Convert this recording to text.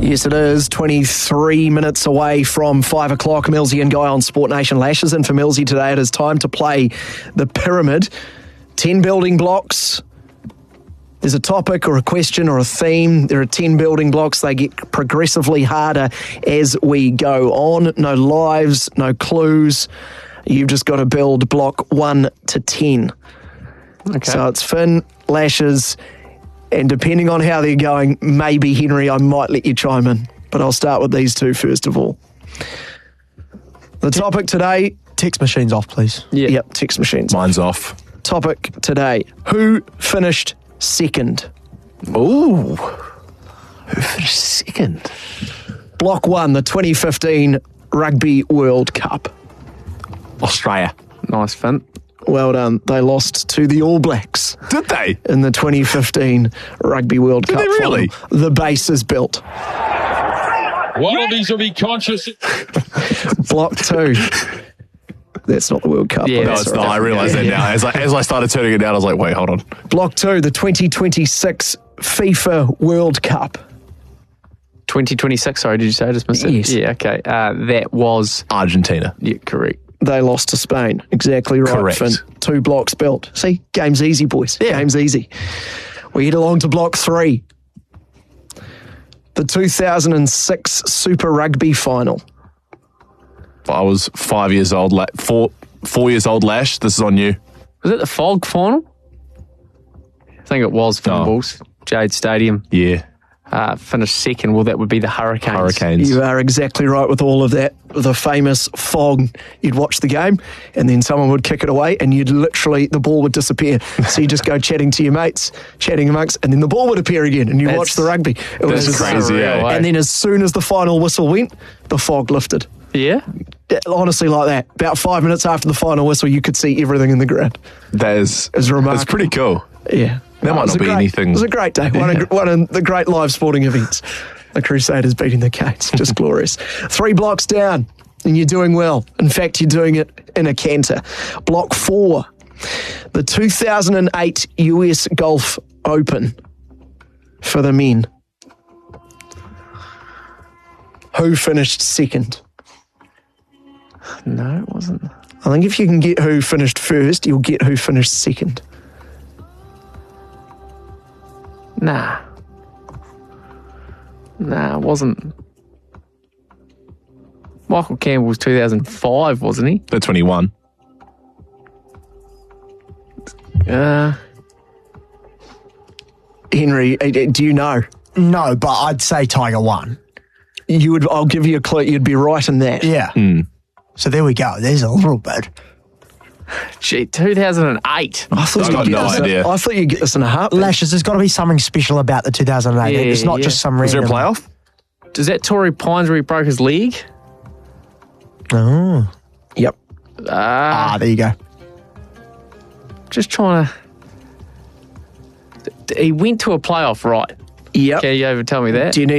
Yes, it is. 23 minutes away from 5 o'clock. Millsy and Guy on Sport Nation. Lashes in for Millsy today. It is time to play the pyramid. 10 building blocks. There's a topic or a question or a theme. There are 10 building blocks. They get progressively harder as we go on. No lives, no clues. You've just got to build block 1 to 10. Okay. So it's Finn, Lashes, and depending on how they're going, maybe Henry, I might let you chime in. But I'll start with these two first of all. The topic today... Text machines off, please. Yeah. Yep, text machines. Mine's off. Topic today. Who finished second? Ooh. Who finished second? Block 1, the 2015 Rugby World Cup. Australia. Nice, Finn. Well done. They lost to the All Blacks Did they? in the 2015 Rugby World Cup. they really? Final. The base is built. One of these will be conscious. Block 2. That's not the World Cup. Yeah, but No, that's it's all not. right. I realised that now. As I started turning it down, I was like, wait, hold on. Block 2, the 2026 FIFA World Cup. 2026, sorry, did you say? I just missed it. Yes. Yeah, okay. That was... Argentina. Yeah, correct. They lost to Spain. Exactly right, Correct. Finn. 2 blocks built. See, game's easy, boys. Yeah. Game's easy. We head along to block 3. The 2006 Super Rugby final. I was 5 years old. 4 years old, Lash. This is on you. Was it the Fog final? I think it was Finballs. Jade Stadium. Yeah. Finished second. Well, that would be the Hurricanes. Hurricanes. You are exactly right with all of that. The famous fog. You'd watch the game and then someone would kick it away and the ball would disappear. So you just go chatting to your mates, chatting amongst, and then the ball would appear again and you watch the rugby. It was that's crazy, surreal, yeah. eh? And then as soon as the final whistle went, the fog lifted. Yeah? Honestly, like that. About 5 minutes after the final whistle, you could see everything in the ground. That is... It's remarkable. That's pretty cool. Yeah. That might It was not be a great- anything- It was a great day. One of the great live sporting events. The Crusaders beating the Canes. Just glorious. 3 blocks down, and you're doing well. In fact, you're doing it in a canter. Block 4, the 2008 US Golf Open for the men. Who finished second? No, it wasn't. I think if you can get who finished first, you'll get who finished second. Nah, it wasn't. Michael Campbell was 2005, wasn't he? The 21. Henry, do you know? No, but I'd say Tiger won. I'll give you a clue. You'd be right in that. Yeah. So there we go. There's a little bit. Gee, 2008. I thought I've you'd got get no this. idea. I thought you'd get this in a heartbeat. Lashes, there's got to be something special about the 2008. Yeah, It's not yeah. just some Was there a random... playoff? Is that Torrey Pines where he broke his leg? Oh. Yep. There you go. Just trying to... He went to a playoff, right? Yep. Can you ever tell me that? Do you need